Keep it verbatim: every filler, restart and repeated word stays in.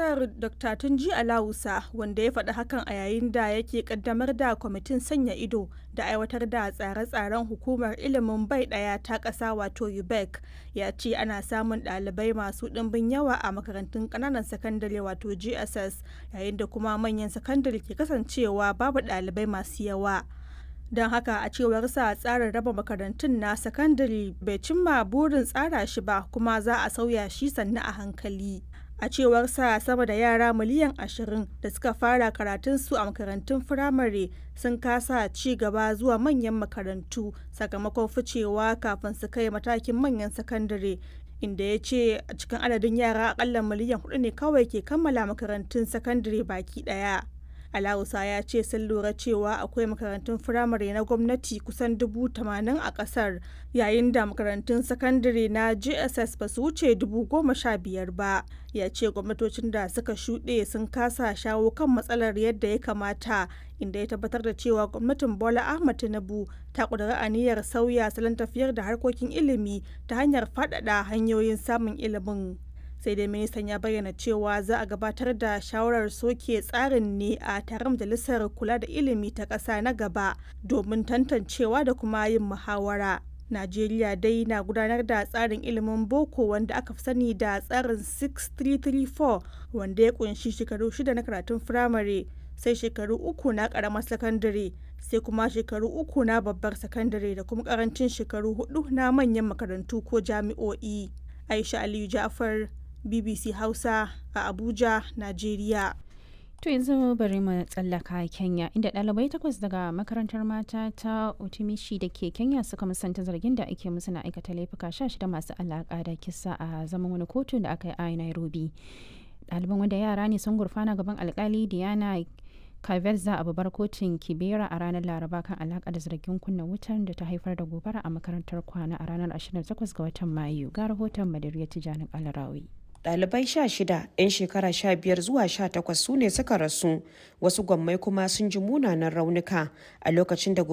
ƙasar Dokta Tunji Alawusa, wanda ya faɗi hakan a yayin da yake ƙaddamar da kwamitin sanya ido da aiwatar da tsare-tsaren hukumar ilimin bai ɗaya ta ƙasa wato U B E C, ya ce ana samun ɗalibai masu ɗimbin yawa a makarantun ƙananan sakandare wato G S S, yayin da kuma manyan sakandare ke kasancewa babu ɗalibai masu yawa. Don haka a cewar sa tsarin raba makarantun na sakandare bai cimma burin tsara shi ba, kuma za a sauya shi sannu a hankali. A cewar sa sama da yara miliyan ashirin da suka fara karatunsu a makarantun firamare sun kasa ci gaba zuwa manyan makarantu sakamakon ficewa kafin su kai matakin manyan sakandare, inda ya ce a cikin adadin yara akalla miliyan hudu ne kawai ke kammala makarantun sakandare baki ɗaya. Alawusa ya ce sun lura cewa akwai makarantun firamare na gwamnati kusan dubu tamanin a kasar, yayin da makarantun sakandare na G S S ba su wuce dubu goma sha biyar ba. Ya ce gwamnatocin da suka shuɗe sun kasa shawo kan matsalar yadda ya kamata, inda ya tabbatar da cewa gwamnatin Bola Ahmed Tinubu ta ƙudiri aniyar sauya salon tafiyar da harkokin ilimi ta hanyar faɗaɗa hanyoyin samun ilimin. Sai dai ministan ya bayyana cewa za a gabatar da shawarar soke tsarin ne a taron majalisar kula da ilimi ta ƙasa na gaba domin tantancewa da kuma yin muhawara. Najeriya dai na gudanar da tsarin ilimin boko wanda aka fi sani da tsarin six three three four, wanda ya kunshi shekaru shida na karatun firamare, sai shekaru uku na ƙaramar sakandare, sai kuma shekaru uku na babbar sakandare, da kuma ƙarancin shekaru hudu na manyan makarantu ko jami'o'i. Aisha Aliyu Ja'far, B B C Hausa a Abuja, Najeriya. To yanzu bari mu tsallaka Kenya, inda ɗalibai takwas daga makarantar mata ta Utimishi da ke Kenya suka musanta zargin da ake musu na aikata laifuka sha shida masu alaƙa da kisa a zaman wani kotu da aka yi a Nairobi. Ɗaliban wanda yara ne sun gurfana gaban alkali Diana Kavelza a babbar kotun Kibera a ranar Laraba kan alaƙa da zargin kunna wutar da ta haifar da gobara a makarantar kwana a ranar ashirin da takwas ga watan Mayu. Ga rahoton Madariya Tijjani Alarawi. Ɗalibai sha shida 'yan shekara sha biyar zuwa sha takwas su ne suka rasu, wasu gwammai kuma sun ji munanan raunuka a lokacin da